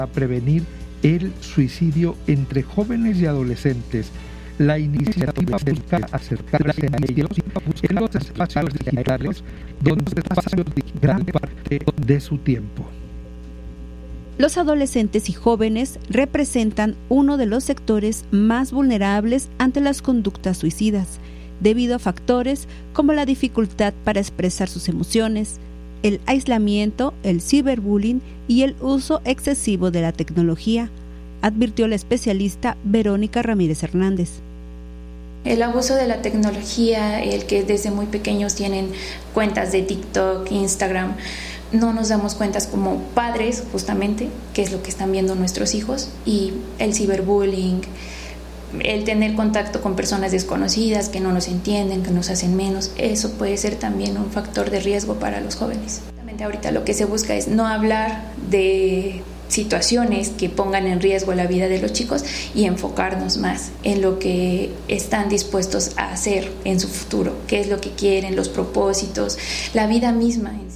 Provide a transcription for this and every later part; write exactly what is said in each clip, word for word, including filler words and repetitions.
a prevenir el suicidio entre jóvenes y adolescentes. La iniciativa busca acercarse a ellos en los espacios digitales donde pasan gran parte de su tiempo. Los adolescentes y jóvenes representan uno de los sectores más vulnerables ante las conductas suicidas, debido a factores como la dificultad para expresar sus emociones, el aislamiento, el ciberbullying y el uso excesivo de la tecnología, advirtió la especialista Verónica Ramírez Hernández. El abuso de la tecnología, el que desde muy pequeños tienen cuentas de TikTok, Instagram, no nos damos cuenta como padres justamente qué es lo que están viendo nuestros hijos, y el ciberbullying, el tener contacto con personas desconocidas que no nos entienden, que nos hacen menos, eso puede ser también un factor de riesgo para los jóvenes. Ahorita lo que se busca es no hablar de situaciones que pongan en riesgo la vida de los chicos y enfocarnos más en lo que están dispuestos a hacer en su futuro, qué es lo que quieren, los propósitos, la vida misma en sí.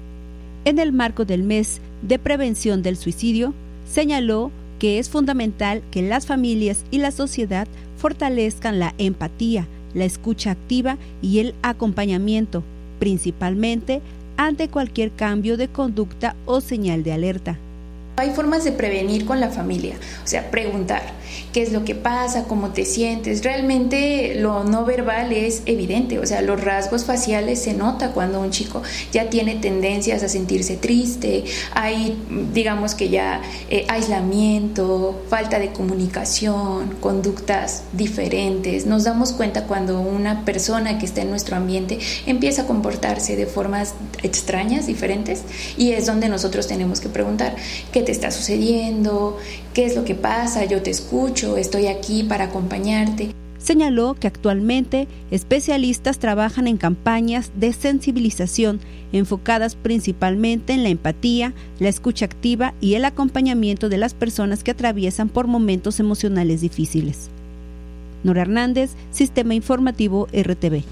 En el marco del mes de prevención del suicidio, señaló que es fundamental que las familias y la sociedad fortalezcan la empatía, la escucha activa y el acompañamiento, principalmente ante cualquier cambio de conducta o señal de alerta. Hay formas de prevenir con la familia, o sea, preguntar qué es lo que pasa, cómo te sientes. Realmente lo no verbal es evidente, o sea, los rasgos faciales se nota cuando un chico ya tiene tendencias a sentirse triste, hay, digamos que ya eh, aislamiento, falta de comunicación, conductas diferentes. Nos damos cuenta cuando una persona que está en nuestro ambiente empieza a comportarse de formas extrañas, diferentes, y es donde nosotros tenemos que preguntar qué te está sucediendo, qué es lo que pasa, yo te escucho, estoy aquí para acompañarte. Señaló que actualmente especialistas trabajan en campañas de sensibilización enfocadas principalmente en la empatía, la escucha activa y el acompañamiento de las personas que atraviesan por momentos emocionales difíciles. Nora Hernández, Sistema Informativo R T V.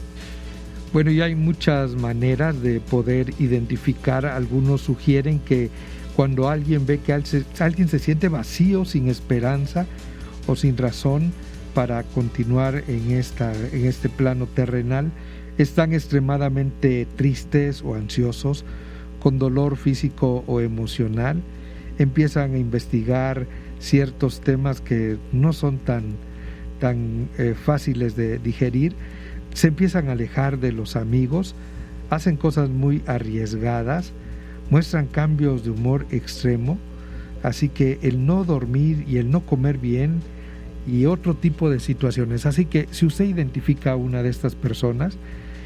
Bueno, y hay muchas maneras de poder identificar. Algunos sugieren que cuando alguien ve que alguien se siente vacío, sin esperanza o sin razón para continuar en, esta, en este plano terrenal, están extremadamente tristes o ansiosos, con dolor físico o emocional, empiezan a investigar ciertos temas que no son tan, tan eh, fáciles de digerir, se empiezan a alejar de los amigos, hacen cosas muy arriesgadas, muestran cambios de humor extremo, así que el no dormir y el no comer bien y otro tipo de situaciones. Así que si usted identifica a una de estas personas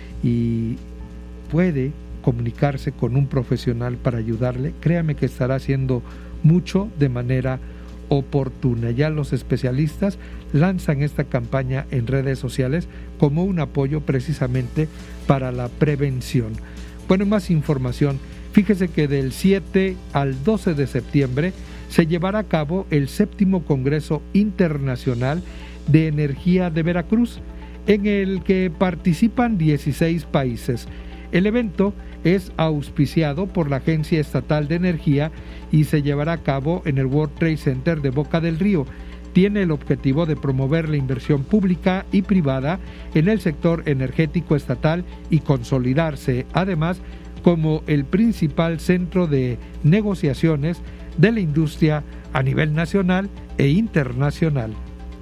y puede comunicarse con un profesional para ayudarle, créame que estará haciendo mucho de manera oportuna. Ya los especialistas lanzan esta campaña en redes sociales como un apoyo precisamente para la prevención. Bueno, más información. Fíjese que del siete al doce de septiembre se llevará a cabo el séptimo Congreso Internacional de Energía de Veracruz, en el que participan dieciséis países. El evento es auspiciado por la Agencia Estatal de Energía y se llevará a cabo en el World Trade Center de Boca del Río. Tiene el objetivo de promover la inversión pública y privada en el sector energético estatal y consolidarse, además, como el principal centro de negociaciones de la industria a nivel nacional e internacional.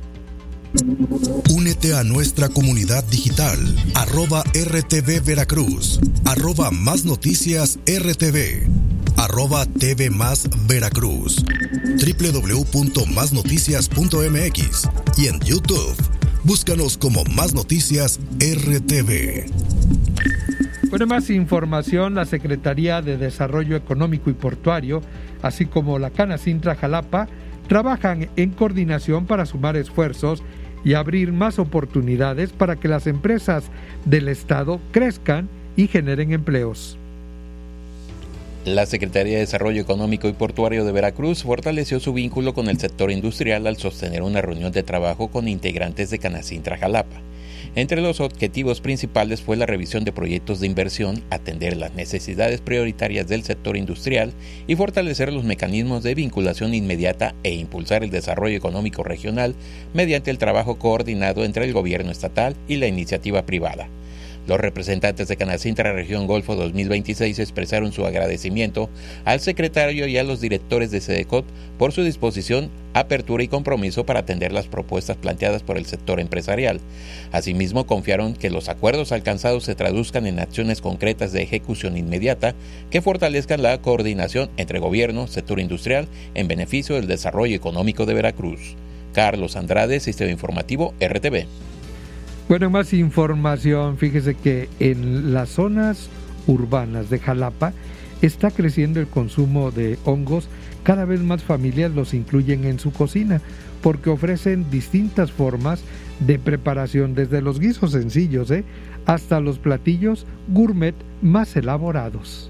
Únete a nuestra comunidad digital, arroba R T V Veracruz, arroba Más Noticias R T V, arroba T V Más Veracruz, doble u doble u doble u punto más noticias punto m x y en YouTube, búscanos como Más Noticias R T V. Bueno, más información. La Secretaría de Desarrollo Económico y Portuario, así como la Canacintra Jalapa, trabajan en coordinación para sumar esfuerzos y abrir más oportunidades para que las empresas del Estado crezcan y generen empleos. La Secretaría de Desarrollo Económico y Portuario de Veracruz fortaleció su vínculo con el sector industrial al sostener una reunión de trabajo con integrantes de Canacintra Jalapa. Entre los objetivos principales fue la revisión de proyectos de inversión, atender las necesidades prioritarias del sector industrial y fortalecer los mecanismos de vinculación inmediata e impulsar el desarrollo económico regional mediante el trabajo coordinado entre el gobierno estatal y la iniciativa privada. Los representantes de Canacintra Región Golfo dos mil veintiséis expresaron su agradecimiento al secretario y a los directores de SEDECOT por su disposición, apertura y compromiso para atender las propuestas planteadas por el sector empresarial. Asimismo, confiaron que los acuerdos alcanzados se traduzcan en acciones concretas de ejecución inmediata que fortalezcan la coordinación entre gobierno, sector industrial, en beneficio del desarrollo económico de Veracruz. Carlos Andrade, Sistema Informativo R T V. Bueno, más información, fíjese que en las zonas urbanas de Jalapa está creciendo el consumo de hongos. Cada vez más familias los incluyen en su cocina porque ofrecen distintas formas de preparación, desde los guisos sencillos ¿eh? hasta los platillos gourmet más elaborados.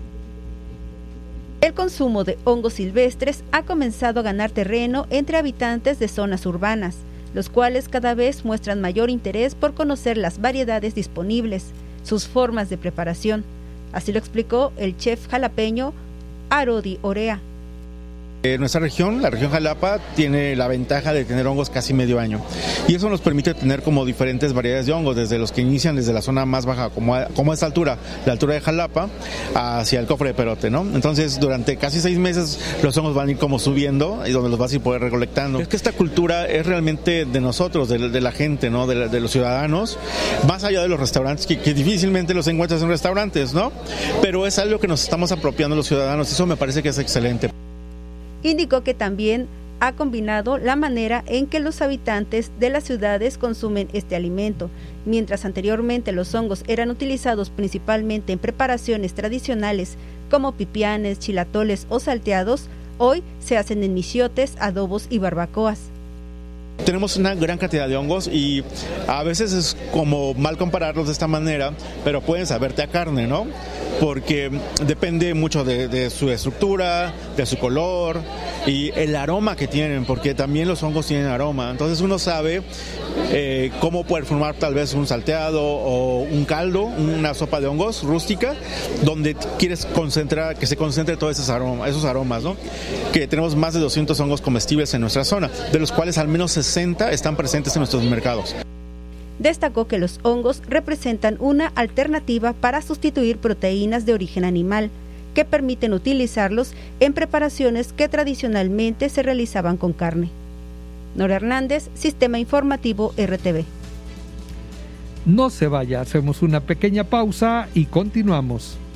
El consumo de hongos silvestres ha comenzado a ganar terreno entre habitantes de zonas urbanas, los cuales cada vez muestran mayor interés por conocer las variedades disponibles, sus formas de preparación. Así lo explicó el chef jalapeño Arodi Orea. Eh, nuestra región, la región Jalapa, tiene la ventaja de tener hongos casi medio año y eso nos permite tener como diferentes variedades de hongos, desde los que inician desde la zona más baja, como a, como a esta altura, la altura de Jalapa, hacia el cofre de Perote, ¿no? Entonces, durante casi seis meses los hongos van a ir como subiendo y donde los vas a ir poder recolectando. Es que esta cultura es realmente de nosotros, de, de la gente, ¿no? De, la, de los ciudadanos, más allá de los restaurantes, que, que difícilmente los encuentras en restaurantes, ¿no? Pero es algo que nos estamos apropiando los ciudadanos y eso me parece que es excelente. Indicó que también ha combinado la manera en que los habitantes de las ciudades consumen este alimento. Mientras anteriormente los hongos eran utilizados principalmente en preparaciones tradicionales como pipianes, chilatoles o salteados, hoy se hacen en michiotes, adobos y barbacoas. Tenemos una gran cantidad de hongos y a veces es como mal compararlos de esta manera, pero pueden saberte a carne, ¿no? Porque depende mucho de, de su estructura, de su color y el aroma que tienen, porque también los hongos tienen aroma. Entonces uno sabe eh, cómo poder formar tal vez un salteado o un caldo, una sopa de hongos rústica, donde quieres concentrar, que se concentre todos esos aromas, esos aromas, ¿no? Que tenemos más de doscientos hongos comestibles en nuestra zona, de los cuales al menos sesenta están presentes en nuestros mercados. Destacó que los hongos representan una alternativa para sustituir proteínas de origen animal, que permiten utilizarlos en preparaciones que tradicionalmente se realizaban con carne. Nora Hernández, Sistema Informativo R T V. No se vaya, hacemos una pequeña pausa y continuamos.